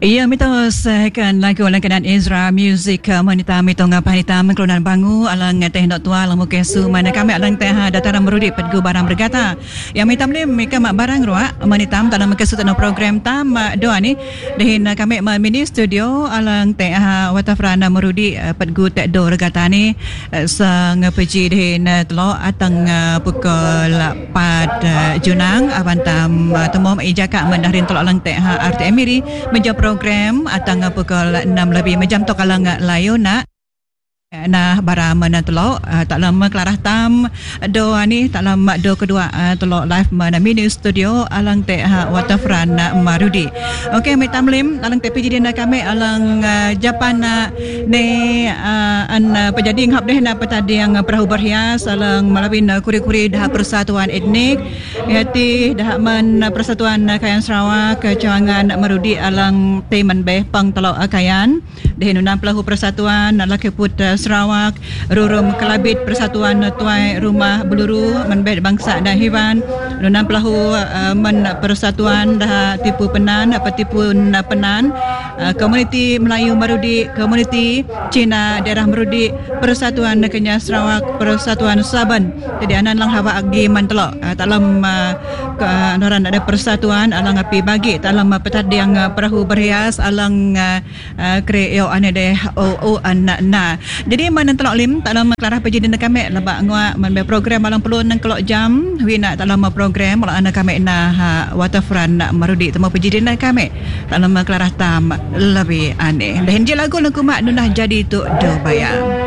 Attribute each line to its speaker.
Speaker 1: Ia mitos kan lagu langkanan Ezra Music manita mitong panita mengkelunan bangu alang teh dok tua alang mukesu mana kami alang teh dataran merudi pedgu barang bergata yang mitam ni mereka mak barang ruak manitam dalam mukesu tanah program tam doa ni dehin kami mini studio alang teh watafrana merudi pedgu teh do regata ni sang peji dehin telo atang pukul 4 Junang abantam temom ijaka mendarin telo alang teh RTM miri menjawab program atang pukul 6 lebih macam tu kalau nggak layu nak nah bara mana telo tak lama kelarah tam do ni tak lama do kedua telo live mana mini studio alang teh watafran marudi okey mitam lim alang teh jadi nak kami alang Japan ne an pejadi ngap deh na petadi yang perahu berhias alang malapin kuri-kuri dah persatuan etnik yati dah man persatuan kayan Sarawak kecawangan marudi alang teman beh pang telo kayan deh nunam pelahu persatuan laki put Sarawak, Rurum Kelabit Persatuan Tuai Rumah Beluru Menbet Bangsa dan Hewan Nunam Pelahu Men Persatuan Dah Tipu Penan Petipu Penan Komuniti Melayu Marudi Komuniti Cina Daerah Marudi Persatuan Kenyah Sarawak Persatuan Saban jadi anan lang hawa agi mantelok dalam noran ada persatuan alang api bagi dalam petadi yang perahu berhias alang kreo ane deh o anak na jadi mana telok lim tak lama kelarah peji dina kami lebak ngua menbe program malang pelun nang kelok jam wina tak lama program malang anak kami na watafran nak marudi temu peji dina kami tak lama kelarah tam lebih aneh dah je lagu nak kumak nunah jadi tu do bayar